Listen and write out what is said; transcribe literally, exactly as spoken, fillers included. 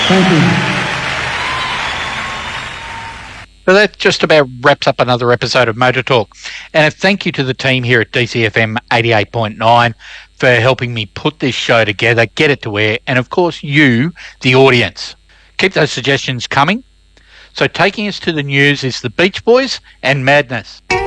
Thank you. So that just about wraps up another episode of Motor Talk. And a thank you to the team here at D C F M eighty-eight point nine for helping me put this show together, get it to air, and of course you, the audience. Keep those suggestions coming. So taking us to the news is the Beach Boys and Madness.